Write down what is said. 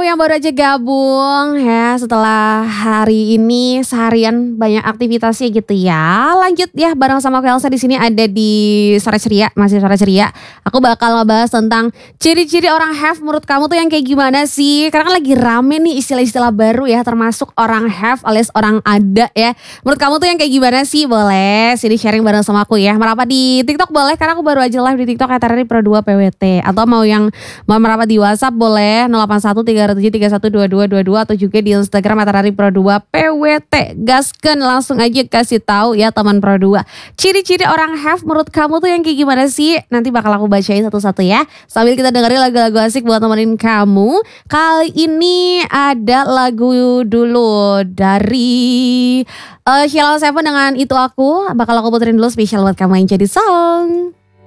yang baru aja gabung ya setelah hari ini seharian banyak aktivitasnya gitu ya. Lanjut ya bareng sama aku Elsa di sini ada di Sore Ceria, masih Sore Ceria. Aku bakal ngebahas tentang ciri-ciri orang have menurut kamu tuh yang kayak gimana sih? Karena kan lagi rame nih istilah-istilah baru ya termasuk orang have alias orang ada ya. Menurut kamu tuh yang kayak gimana sih? Boleh sini sharing bareng sama aku ya. Merapat di TikTok boleh karena aku baru aja live di TikTok @RRI Pro 2 PWT atau mau merapat di WhatsApp boleh 081337312222 atau juga di Instagram @RRI Pro 2 PWT. Gaskeun langsung aja kasih tahu ya teman Pro 2. Ciri-ciri orang have menurut kamu tuh yang kayak gimana sih? Nanti bakal aku bacain satu-satu ya. Sambil kita dengerin lagu-lagu asik buat temenin kamu. Kali ini ada lagu dulu dari Sheila Seven dengan Itu Aku. Bakal aku puterin dulu spesial buat kamu yang jadi song.